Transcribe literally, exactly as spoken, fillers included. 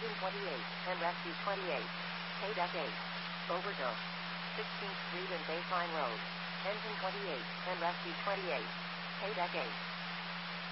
Engine twenty-eight, and Rescue twenty-eight. K-Deck eight. Overgo. sixteenth Street and Baseline Road. Engine twenty-eight, and Rescue twenty-eight. K-Deck eight.